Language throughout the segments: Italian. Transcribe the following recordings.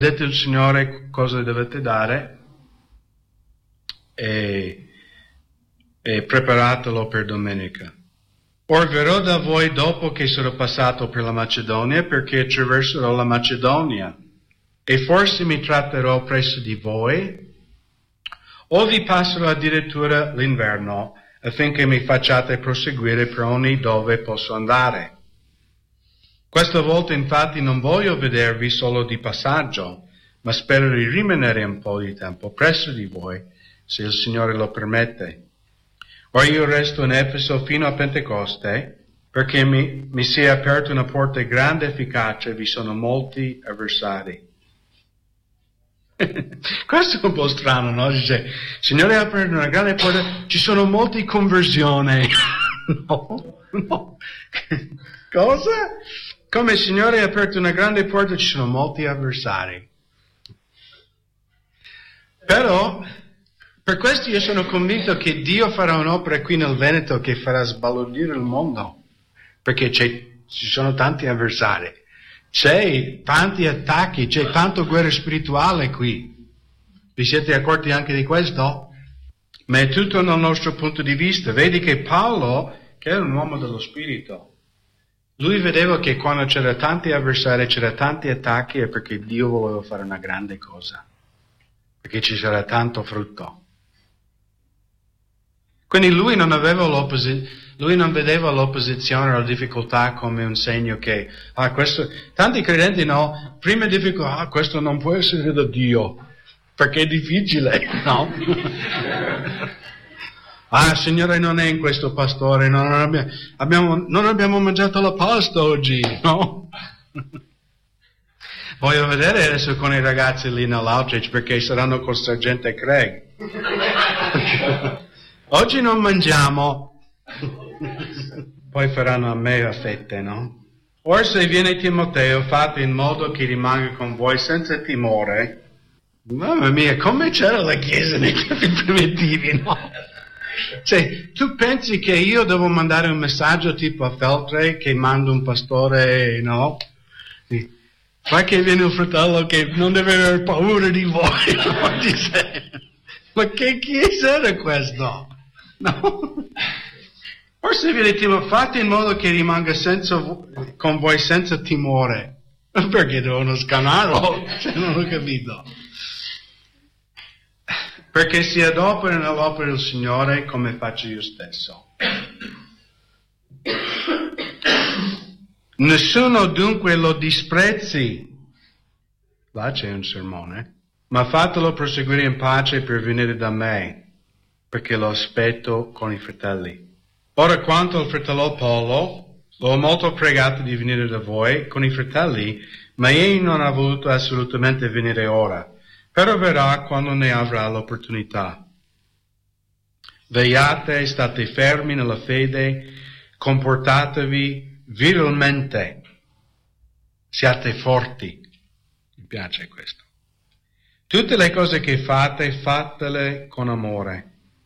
Dite il Signore cosa dovete dare e preparatelo per domenica. Or verrò da voi dopo che sarò passato per la Macedonia, perché attraverserò la Macedonia, e forse mi tratterò presso di voi, o vi passerò addirittura l'inverno, affinché mi facciate proseguire per ogni dove posso andare. Questa volta infatti non voglio vedervi solo di passaggio, ma spero di rimanere un po' di tempo presso di voi, se il Signore lo permette. Ora io resto in Efeso fino a Pentecoste, perché mi si è aperta una porta grande e efficace, vi sono molti avversari. Questo è un po' strano, no? Dice, Signore ha aperto una grande porta, ci sono molte conversioni. No. Cosa? Come il Signore ha aperto una grande porta, ci sono molti avversari. Però, per questo io sono convinto che Dio farà un'opera qui nel Veneto che farà sbalordire il mondo, perché ci sono tanti avversari, c'è tanti attacchi, c'è tanta guerra spirituale qui. Vi siete accorti anche di questo? Ma è tutto nel nostro punto di vista. Vedi che Paolo, che era un uomo dello Spirito, lui vedeva che quando c'era tanti avversari, c'era tanti attacchi, è perché Dio voleva fare una grande cosa, perché ci sarà tanto frutto. Quindi lui non vedeva l'opposizione o la difficoltà come un segno che, questo, tanti credenti no, prima difficoltà, questo non può essere da Dio, perché è difficile, no? Signore non è in questo pastore, non abbiamo mangiato la pasta oggi, no? Voglio vedere adesso con i ragazzi lì nell'outreach, perché saranno col sergente Craig. Oggi non mangiamo, poi faranno a me a fette, no? Or se viene Timoteo, fate in modo che rimanga con voi senza timore. Mamma mia, come c'era la Chiesa nei tempi primitivi, no? Cioè, tu pensi che io devo mandare un messaggio tipo a Feltre che mando un pastore, no? Fa che viene il fratello che non deve avere paura di voi, no? Dice, ma che Chiesa era questo? No? Forse vi dico, fate in modo che rimanga con voi senza timore. Perché devono scannarlo? Cioè, non ho capito. Perché si adopera nell'opera del Signore come faccio io stesso. Nessuno dunque lo disprezzi. Là c'è un sermone. Ma fatelo proseguire in pace per venire da me, perché lo aspetto con i fratelli. Ora quanto al fratello Paolo, l'ho molto pregato di venire da voi con i fratelli, ma egli non ha voluto assolutamente venire ora, però verrà quando ne avrà l'opportunità. Vegliate, state fermi nella fede, comportatevi virilmente, siate forti. Mi piace questo. Tutte le cose che fate, fatele con amore.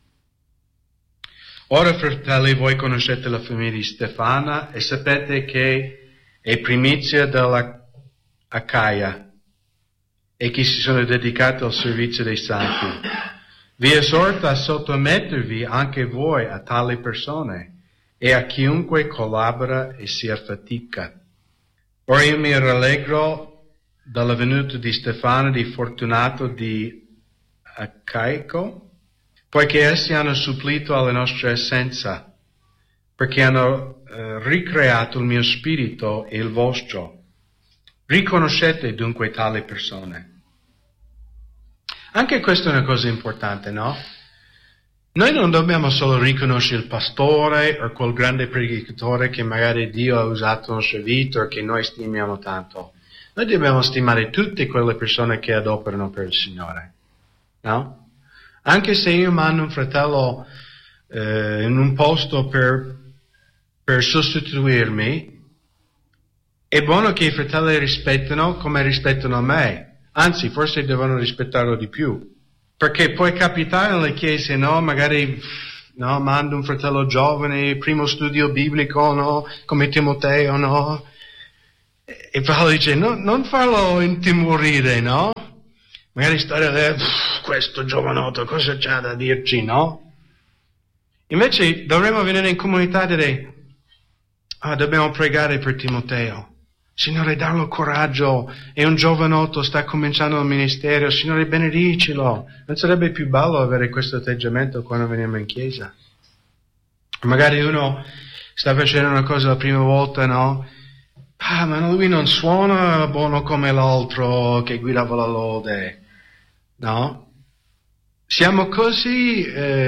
Ora, fratelli, voi conoscete la famiglia di Stefana e sapete che è primizia della Acaia e che si sono dedicati al servizio dei santi. Vi esorto a sottomettervi anche voi a tali persone e a chiunque collabora e si affatica. Ora io mi rallegro dalla venuta di Stefano, di Fortunato, di Acaico, poiché essi hanno supplito alla nostra essenza, perché hanno ricreato il mio spirito e il vostro. Riconoscete dunque tali persone. Anche questa è una cosa importante, no? Noi non dobbiamo solo riconoscere il pastore o quel grande predicatore che magari Dio ha usato nella nostra vita o che noi stimiamo tanto. Noi dobbiamo stimare tutte quelle persone che adoperano per il Signore, no? Anche se io mando un fratello in un posto per sostituirmi, è buono che i fratelli rispettano come rispettano me. Anzi, forse devono rispettarlo di più. Perché può capitare nelle chiese, no? Magari mando un fratello giovane, primo studio biblico, no? Come Timoteo, no? E Paolo dice, non farlo intimorire, no? Magari stare lì, questo giovanotto, cosa c'ha da dirci, no? Invece dovremmo venire in comunità e dire, dobbiamo pregare per Timoteo. Signore, darlo coraggio, è un giovanotto, sta cominciando il ministero, Signore, benedicilo. Non sarebbe più bello avere questo atteggiamento quando veniamo in chiesa? Magari uno sta facendo una cosa la prima volta, no? Ma lui non suona buono come l'altro che guidava la lode, no? Siamo così,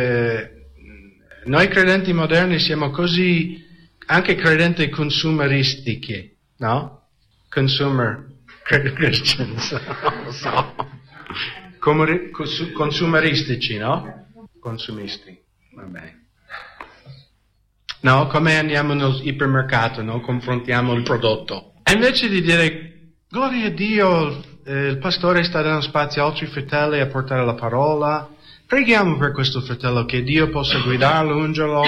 noi credenti moderni siamo così, anche credenti consumeristici, no? Consumer Christians, non so. Consumeristici, no? Consumisti, va bene. No, come andiamo nel ipermercato, no? Confrontiamo il prodotto. E invece di dire, gloria a Dio, il pastore sta dando spazio a altri fratelli a portare la parola, preghiamo per questo fratello che Dio possa guidarlo, ungerlo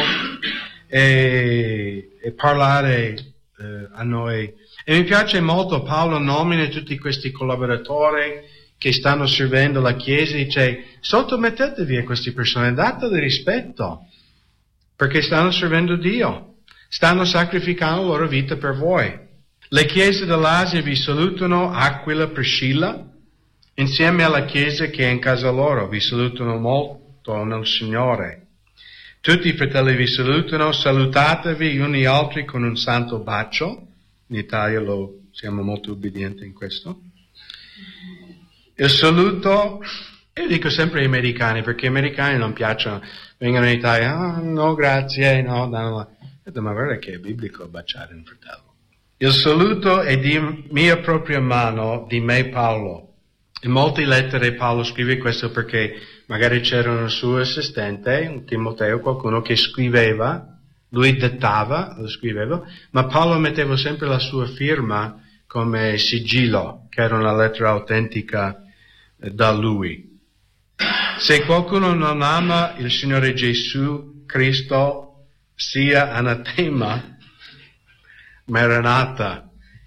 e parlare a noi. E mi piace molto, Paolo nomina tutti questi collaboratori che stanno servendo la Chiesa e dice, sottomettetevi a queste persone, dategli rispetto, perché stanno servendo Dio, stanno sacrificando la loro vita per voi. Le chiese dell'Asia vi salutano, Aquila, Priscilla, insieme alla Chiesa che è in casa loro, vi salutano molto nel Signore. Tutti i fratelli vi salutano, salutatevi gli uni gli altri con un santo bacio. In Italia siamo molto ubbidienti in questo. Il saluto, io dico sempre agli americani, perché gli americani non piacciono, vengono in Italia, no grazie, no, ma guarda che è biblico baciare un fratello. Il saluto è di mia propria mano, di me Paolo. In molte lettere Paolo scrive questo perché magari c'era un suo assistente, un Timoteo, qualcuno che scriveva, lui dettava, lo scriveva, ma Paolo metteva sempre la sua firma come sigillo, che era una lettera autentica da lui. Se qualcuno non ama il Signore Gesù Cristo, sia anatema, Maranatha.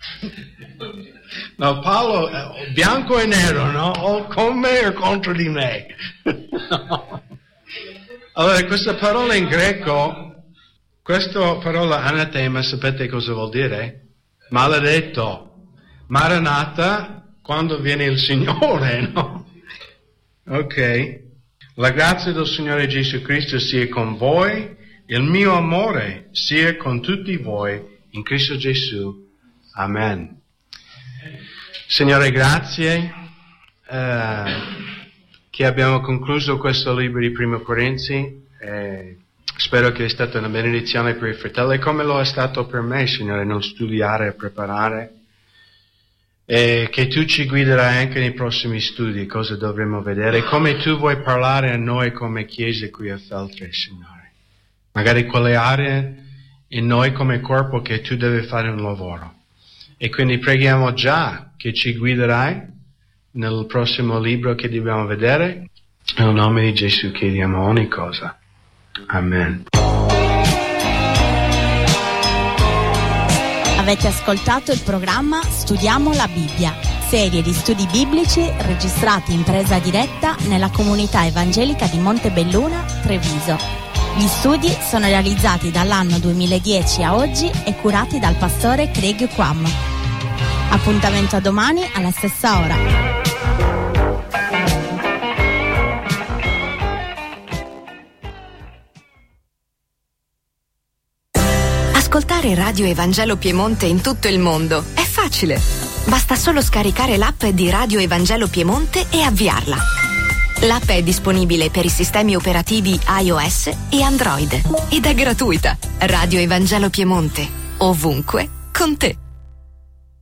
No, Paolo, bianco e nero, no? O con me o contro di me. No. Allora, questa parola in greco, questa parola anatema, sapete cosa vuol dire? Maledetto. Maranatha, quando viene il Signore, no? Ok. La grazia del Signore Gesù Cristo sia con voi, il mio amore sia con tutti voi, in Cristo Gesù. Amen. Signore, grazie che abbiamo concluso questo libro di Primo Corinzi. Spero che è stata una benedizione per i fratelli, come lo è stato per me, Signore, nel studiare e preparare. E che Tu ci guiderai anche nei prossimi studi, cosa dovremo vedere, come Tu vuoi parlare a noi come Chiesa qui a Feltre, Signore. Magari quelle aree in noi come corpo che Tu devi fare un lavoro. E quindi preghiamo già che ci guiderai nel prossimo libro che dobbiamo vedere. Nel nome di Gesù chiediamo ogni cosa. Amen. Avete ascoltato il programma Studiamo la Bibbia, serie di studi biblici registrati in presa diretta nella comunità evangelica di Montebelluna, Treviso. Gli studi sono realizzati dall'anno 2010 a oggi e curati dal pastore Craig Quam. Appuntamento a domani alla stessa ora. Ascoltare Radio Evangelo Piemonte in tutto il mondo è facile. Basta solo scaricare l'app di Radio Evangelo Piemonte e avviarla. L'app è disponibile per i sistemi operativi iOS e Android ed è gratuita. Radio Evangelo Piemonte, ovunque, con te.